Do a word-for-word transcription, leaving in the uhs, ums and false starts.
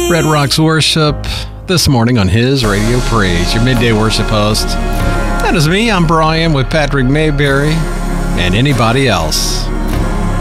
Red Rocks Worship this morning on his Radio Praise, your midday worship host. That is me. I'm Brian with Patrick Mayberry and anybody else.